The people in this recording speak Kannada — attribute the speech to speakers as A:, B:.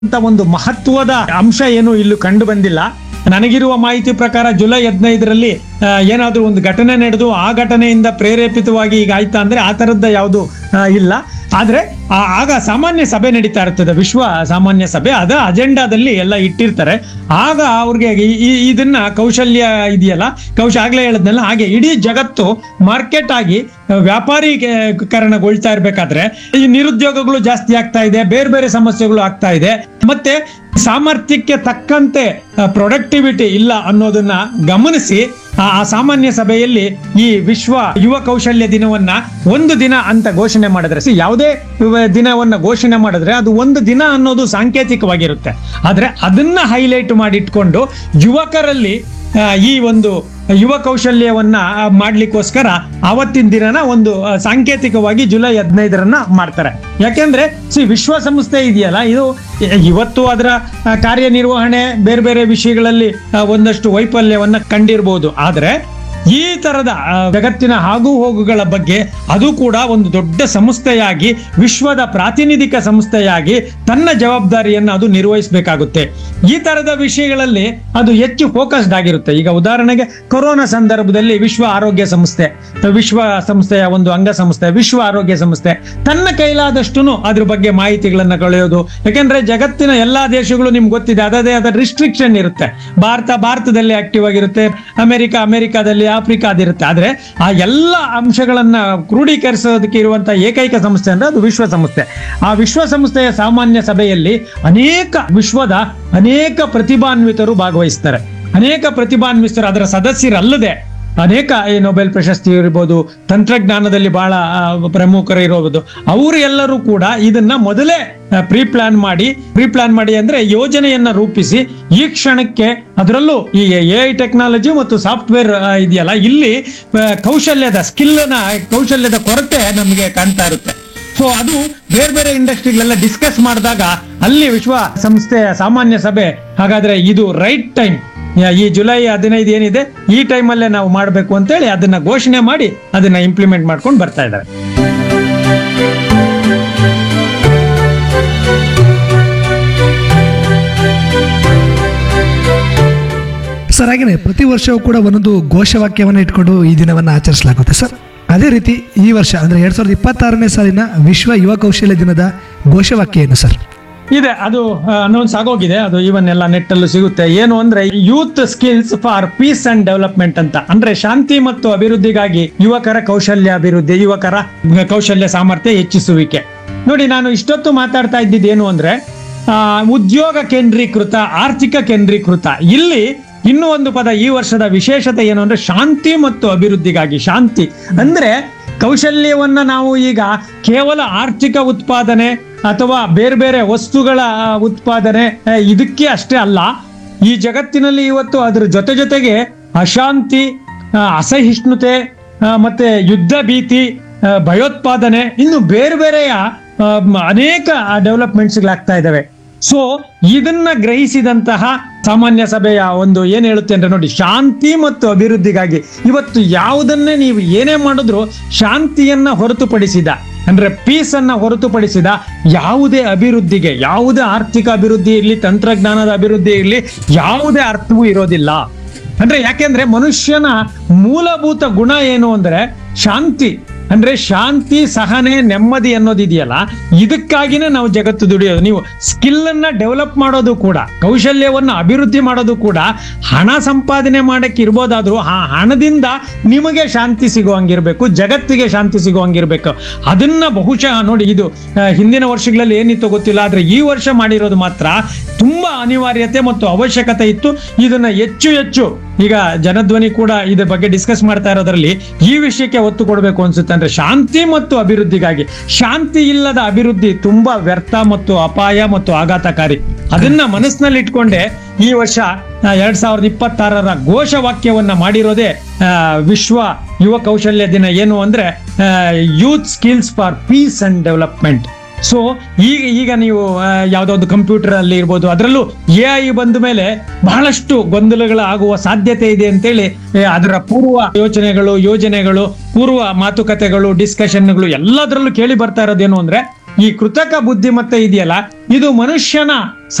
A: ಅಂತ ಒಂದು ಮಹತ್ವದ ಅಂಶ ಏನು ಇಲ್ಲಿ ಕಂಡು ಬಂದಿಲ್ಲ. ನನಗಿರುವ ಮಾಹಿತಿ ಪ್ರಕಾರ ಜುಲೈ 15ರಲ್ಲಿ ಏನಾದ್ರೂ ಒಂದು ಘಟನೆ ನಡೆದು ಆ ಘಟನೆಯಿಂದ ಪ್ರೇರೇಪಿತವಾಗಿ ಈಗ ಆಯ್ತಾ ಅಂದ್ರೆ ಆ ತರದ್ದು ಯಾವುದು ಇಲ್ಲ. ಆದ್ರೆ ಆಗ ಸಾಮಾನ್ಯ ಸಭೆ ನಡೀತಾ ಇರ್ತದೆ, ವಿಶ್ವ ಸಾಮಾನ್ಯ ಸಭೆ, ಅದ ಅಜೆಂಡಾದಲ್ಲಿ ಎಲ್ಲ ಇಟ್ಟಿರ್ತಾರೆ. ಆಗ ಅವ್ರಿಗೆ ಇದನ್ನ ಕೌಶಲ್ಯ ಇದೆಯಲ್ಲ, ಆಗ್ಲೇ ಹೇಳದ್ನಲ್ಲ, ಹಾಗೆ ಇಡೀ ಜಗತ್ತು ಮಾರ್ಕೆಟ್ ಆಗಿ ವ್ಯಾಪಾರೀಕರಣಗೊಳ್ತಾ ಇರ್ಬೇಕಾದ್ರೆ ಈ ನಿರುದ್ಯೋಗಗಳು ಜಾಸ್ತಿ ಆಗ್ತಾ ಇದೆ, ಬೇರೆ ಬೇರೆ ಸಮಸ್ಯೆಗಳು ಆಗ್ತಾ ಇದೆ, ಮತ್ತೆ ಸಾಮರ್ಥ್ಯಕ್ಕೆ ತಕ್ಕಂತೆ ಪ್ರೊಡಕ್ಟಿವಿಟಿ ಇಲ್ಲ ಅನ್ನೋದನ್ನ ಗಮನಿಸಿ ಆ ಸಾಮಾನ್ಯ ಸಭೆಯಲ್ಲಿ ಈ ವಿಶ್ವ ಯುವ ಕೌಶಲ್ಯ ದಿನವನ್ನ ಒಂದು ದಿನ ಅಂತ ಘೋಷಣೆ ಮಾಡಿದ್ರೆ, ಯಾವುದೇ ದಿನವನ್ನ ಘೋಷಣೆ ಮಾಡಿದ್ರೆ ಅದು ಒಂದು ದಿನ ಅನ್ನೋದು ಸಾಂಕೇತಿಕವಾಗಿರುತ್ತೆ. ಆದ್ರೆ ಅದನ್ನ ಹೈಲೈಟ್ ಮಾಡಿಟ್ಕೊಂಡು ಯುವಕರಲ್ಲಿ ಈ ಒಂದು ಯುವ ಕೌಶಲ್ಯವನ್ನ ಮಾಡ್ಲಿಕ್ಕೋಸ್ಕರ ಆವತ್ತಿನ ದಿನನ ಒಂದು ಸಾಂಕೇತಿಕವಾಗಿ ಜುಲೈ 15ರನ್ನ ಮಾಡ್ತಾರೆ. ಯಾಕೆಂದ್ರೆ ವಿಶ್ವಸಂಸ್ಥೆ ಇದೆಯಲ್ಲ, ಇದು ಇವತ್ತು ಅದರ ಕಾರ್ಯನಿರ್ವಹಣೆ ಬೇರೆ ಬೇರೆ ವಿಷಯಗಳಲ್ಲಿ ಒಂದಷ್ಟು ವೈಫಲ್ಯವನ್ನ ಕಂಡಿರ್ಬೋದು. ಆದ್ರೆ ಈ ತರದ ಜಗತ್ತಿನ ಆಗು ಹೋಗುಗಳ ಬಗ್ಗೆ ಅದು ಕೂಡ ಒಂದು ದೊಡ್ಡ ಸಂಸ್ಥೆಯಾಗಿ, ವಿಶ್ವದ ಪ್ರಾತಿನಿಧಿಕ ಸಂಸ್ಥೆಯಾಗಿ ತನ್ನ ಜವಾಬ್ದಾರಿಯನ್ನು ಅದು ನಿರ್ವಹಿಸಬೇಕಾಗುತ್ತೆ. ಈ ತರದ ವಿಷಯಗಳಲ್ಲಿ ಅದು ಹೆಚ್ಚು ಫೋಕಸ್ಡ್ ಆಗಿರುತ್ತೆ. ಈಗ ಉದಾಹರಣೆಗೆ ಕೊರೋನಾ ಸಂದರ್ಭದಲ್ಲಿ ವಿಶ್ವ ಆರೋಗ್ಯ ಸಂಸ್ಥೆ, ವಿಶ್ವ ಸಂಸ್ಥೆಯ ಒಂದು ಅಂಗಸಂಸ್ಥೆ ವಿಶ್ವ ಆರೋಗ್ಯ ಸಂಸ್ಥೆ ತನ್ನ ಕೈಲಾದಷ್ಟು ಅದ್ರ ಬಗ್ಗೆ ಮಾಹಿತಿಗಳನ್ನ ಕಳೆಯೋದು. ಯಾಕೆಂದ್ರೆ ಜಗತ್ತಿನ ಎಲ್ಲಾ ದೇಶಗಳು ನಿಮ್ಗೆ ಗೊತ್ತಿದೆ, ಅದೇ ಆದ ರಿಸ್ಟ್ರಿಕ್ಷನ್ ಇರುತ್ತೆ. ಭಾರತದಲ್ಲಿ ಆಕ್ಟಿವ್ ಆಗಿರುತ್ತೆ, ಅಮೆರಿಕಾದಲ್ಲಿ, ಆಫ್ರಿಕಾದಿರುತ್ತೆ. ಆದ್ರೆ ಆ ಎಲ್ಲ ಅಂಶಗಳನ್ನ ಕ್ರೋಢೀಕರಿಸೋದಕ್ಕೆ ಇರುವಂತಹ ಏಕೈಕ ಸಂಸ್ಥೆ ಅಂದ್ರೆ ಅದು ವಿಶ್ವಸಂಸ್ಥೆ. ಆ ವಿಶ್ವಸಂಸ್ಥೆಯ ಸಾಮಾನ್ಯ ಸಭೆಯಲ್ಲಿ ವಿಶ್ವದ ಅನೇಕ ಪ್ರತಿಭಾನ್ವಿತರು ಭಾಗವಹಿಸ್ತಾರೆ. ಅನೇಕ ಪ್ರತಿಭಾನ್ವಿತರು ಅದರ ಸದಸ್ಯರಲ್ಲದೆ ಅನೇಕ ನೊಬೆಲ್ ಪ್ರಶಸ್ತಿ ಇರ್ಬೋದು, ತಂತ್ರಜ್ಞಾನದಲ್ಲಿ ಬಹಳ ಪ್ರಮುಖರು ಇರಬಹುದು. ಅವರು ಎಲ್ಲರೂ ಕೂಡ ಇದನ್ನ ಮೊದಲೇ ಪ್ರೀ ಪ್ಲಾನ್ ಮಾಡಿ ಅಂದ್ರೆ ಯೋಜನೆಯನ್ನ ರೂಪಿಸಿ ಈ ಕ್ಷಣಕ್ಕೆ, ಅದರಲ್ಲೂ ಈ AI ಟೆಕ್ನಾಲಜಿ ಮತ್ತು ಸಾಫ್ಟ್ವೇರ್ ಇದೆಯಲ್ಲ, ಇಲ್ಲಿ ಕೌಶಲ್ಯದ ಕೊರತೆ ನಮಗೆ ಕಾಣ್ತಾ ಇರುತ್ತೆ. ಸೊ ಅದು ಬೇರೆ ಬೇರೆ ಇಂಡಸ್ಟ್ರಿಗಳೆಲ್ಲ ಡಿಸ್ಕಸ್ ಮಾಡಿದಾಗ ಅಲ್ಲಿ ವಿಶ್ವ ಸಂಸ್ಥೆಯ ಸಾಮಾನ್ಯ ಸಭೆ ಹಾಗಾದ್ರೆ ಇದು ರೈಟ್ ಟೈಮ್, ಈ ಜುಲೈ 15 ಏನಿದೆ ಈ ಟೈಮಲ್ಲೇ ನಾವು ಮಾಡಬೇಕು ಅಂತೇಳಿ ಅದನ್ನ ಘೋಷಣೆ ಮಾಡಿ ಅದನ್ನ ಇಂಪ್ಲಿಮೆಂಟ್ ಮಾಡ್ಕೊಂಡು ಬರ್ತಾ ಇದ್ದಾರೆ.
B: ಸರ್, ಹಾಗೆಯೇ ಪ್ರತಿ ವರ್ಷವೂ ಕೂಡ ಒಂದೊಂದು ಘೋಷವಾಕ್ಯವನ್ನು ಇಟ್ಕೊಂಡು ಈ ದಿನವನ್ನು ಆಚರಿಸಲಾಗುತ್ತೆ ಸರ್. ಅದೇ ರೀತಿ ಈ ವರ್ಷ ಅಂದ್ರೆ 2026ನೇ ಸಾಲಿನ ವಿಶ್ವ ಯುವ ಕೌಶಲ್ಯ ದಿನದ ಘೋಷವಾಕ್ಯ ಏನು ಸರ್?
A: ಇದೆ, ಅದು ಅನೌನ್ಸ್ ಆಗೋಗಿದೆ. ಅದು ಈವನ್ ಎಲ್ಲ ನೆಟ್ ಅಲ್ಲೂ ಸಿಗುತ್ತೆ. ಏನು ಅಂದ್ರೆ youth skills for piece and development ಅಂತ, ಅಂದ್ರೆ ಶಾಂತಿ ಮತ್ತು ಅಭಿವೃದ್ಧಿಗಾಗಿ ಯುವಕರ ಕೌಶಲ್ಯ ಅಭಿವೃದ್ಧಿ, ಯುವಕರ ಕೌಶಲ್ಯ ಸಾಮರ್ಥ್ಯ ಹೆಚ್ಚಿಸುವಿಕೆ. ನೋಡಿ, ನಾನು ಇಷ್ಟೊತ್ತು ಮಾತಾಡ್ತಾ ಇದ್ದಿದ್ದೇನು ಅಂದ್ರೆ ಉದ್ಯೋಗ ಕೇಂದ್ರೀಕೃತ, ಆರ್ಥಿಕ ಕೇಂದ್ರೀಕೃತ. ಇಲ್ಲಿ ಇನ್ನೂ ಒಂದು ಪದ, ಈ ವರ್ಷದ ವಿಶೇಷತೆ ಏನು ಅಂದ್ರೆ ಶಾಂತಿ ಮತ್ತು ಅಭಿವೃದ್ಧಿಗಾಗಿ. ಶಾಂತಿ ಅಂದ್ರೆ ಕೌಶಲ್ಯವನ್ನ ನಾವು ಈಗ ಕೇವಲ ಆರ್ಥಿಕ ಉತ್ಪಾದನೆ ಅಥವಾ ಬೇರೆ ಬೇರೆ ವಸ್ತುಗಳ ಉತ್ಪಾದನೆ ಇದಕ್ಕೆ ಅಷ್ಟೇ ಅಲ್ಲ. ಈ ಜಗತ್ತಿನಲ್ಲಿ ಇವತ್ತು ಅದ್ರ ಜೊತೆಗೆ ಅಶಾಂತಿ, ಅಸಹಿಷ್ಣುತೆ, ಮತ್ತೆ ಯುದ್ಧ ಭೀತಿ, ಭಯೋತ್ಪಾದನೆ, ಇನ್ನು ಬೇರೆ ಬೇರೆಯ ಅನೇಕ ಡೆವಲಪ್ಮೆಂಟ್ಸ್ಗಳಾಗ್ತಾ ಇದ್ದಾವೆ. ಸೊ ಇದನ್ನ ಗ್ರಹಿಸಿದಂತಹ ಸಾಮಾನ್ಯ ಸಭೆಯ ಒಂದು ಏನ್ ಹೇಳುತ್ತೆ ಅಂದ್ರೆ, ನೋಡಿ, ಶಾಂತಿ ಮತ್ತು ಅಭಿವೃದ್ಧಿಗಾಗಿ ಇವತ್ತು ಯಾವುದನ್ನೇ ನೀವು ಏನೇ ಮಾಡಿದ್ರು ಶಾಂತಿಯನ್ನ ಹೊರತುಪಡಿಸಿದ, ಅಂದ್ರೆ ಪೀಸ್ ಅನ್ನ ಹೊರತುಪಡಿಸಿದ ಯಾವುದೇ ಅಭಿವೃದ್ಧಿಗೆ, ಯಾವುದೇ ಆರ್ಥಿಕ ಅಭಿವೃದ್ಧಿ ಇರಲಿ, ತಂತ್ರಜ್ಞಾನದ ಅಭಿವೃದ್ಧಿ ಇರಲಿ, ಯಾವುದೇ ಅರ್ಥವೂ ಇರೋದಿಲ್ಲ. ಅಂದ್ರೆ ಯಾಕೆಂದ್ರೆ ಮನುಷ್ಯನ ಮೂಲಭೂತ ಗುಣ ಏನು ಅಂದ್ರೆ ಶಾಂತಿ. ಅಂದ್ರೆ ಶಾಂತಿ, ಸಹನೆ, ನೆಮ್ಮದಿ ಅನ್ನೋದಿದೆಯಲ್ಲ, ಇದಕ್ಕಾಗಿನೇ ನಾವು ಜಗತ್ತು ದುಡಿಯೋದು. ನೀವು ಸ್ಕಿಲ್ ಅನ್ನ ಡೆವಲಪ್ ಮಾಡೋದು ಕೂಡ, ಕೌಶಲ್ಯವನ್ನ ಅಭಿವೃದ್ಧಿ ಮಾಡೋದು ಕೂಡ ಹಣ ಸಂಪಾದನೆ ಮಾಡಕ್ಕೆ ಇರ್ಬೋದಾದ್ರೂ ಆ ಹಣದಿಂದ ನಿಮಗೆ ಶಾಂತಿ ಸಿಗುವಂಗಿರ್ಬೇಕು, ಜಗತ್ತಿಗೆ ಶಾಂತಿ ಸಿಗುವಂಗಿರ್ಬೇಕು. ಅದನ್ನ ಬಹುಶಃ ನೋಡಿ, ಇದು ಹಿಂದಿನ ವರ್ಷಗಳಲ್ಲಿ ಏನಿತ್ತು ಗೊತ್ತಿಲ್ಲ, ಆದ್ರೆ ಈ ವರ್ಷ ಮಾಡಿರೋದು ಮಾತ್ರ ತುಂಬಾ ಅನಿವಾರ್ಯತೆ ಮತ್ತು ಅವಶ್ಯಕತೆ ಇತ್ತು. ಇದನ್ನ ಹೆಚ್ಚು ಈಗ ಜನಧ್ವನಿ ಕೂಡ ಇದ್ರ ಬಗ್ಗೆ ಡಿಸ್ಕಸ್ ಮಾಡ್ತಾ ಇರೋದ್ರಲ್ಲಿ ಈ ವಿಷಯಕ್ಕೆ ಒತ್ತು ಕೊಡಬೇಕು ಅನ್ಸುತ್ತೆ. ಅಂದ್ರೆ ಶಾಂತಿ ಮತ್ತು ಅಭಿವೃದ್ಧಿಗಾಗಿ. ಶಾಂತಿ ಇಲ್ಲದ ಅಭಿವೃದ್ಧಿ ತುಂಬಾ ವ್ಯರ್ಥ ಮತ್ತು ಅಪಾಯ ಮತ್ತು ಆಘಾತಕಾರಿ. ಅದನ್ನ ಮನಸ್ಸಿನಲ್ಲಿ ಇಟ್ಕೊಂಡೆ ಈ ವರ್ಷ 2026ರ ಘೋಷವಾಕ್ಯವನ್ನ ಮಾಡಿರೋದೇ ವಿಶ್ವ ಯುವ ಕೌಶಲ್ಯ ದಿನ. ಏನು ಅಂದ್ರೆ youth skills for piece and development. So ಈಗ ನೀವು ಯಾವುದೋ ಒಂದು ಕಂಪ್ಯೂಟರ್ ಅಲ್ಲಿ ಇರ್ಬೋದು, ಅದರಲ್ಲೂ AI ಬಂದ ಮೇಲೆ ಬಹಳಷ್ಟು ಗೊಂದಲಗಳು ಆಗುವ ಸಾಧ್ಯತೆ ಇದೆ ಅಂತೇಳಿ ಅದರ ಪೂರ್ವ ಯೋಜನೆಗಳು, ಪೂರ್ವ ಮಾತುಕತೆಗಳು, ಡಿಸ್ಕಷನ್ಗಳು ಎಲ್ಲದರಲ್ಲೂ ಕೇಳಿ ಬರ್ತಾ ಇರೋದೇನು ಅಂದ್ರೆ ಈ ಕೃತಕ ಬುದ್ಧಿಮತ್ತೆ ಇದೆಯಲ್ಲ, ಇದು ಮನುಷ್ಯನ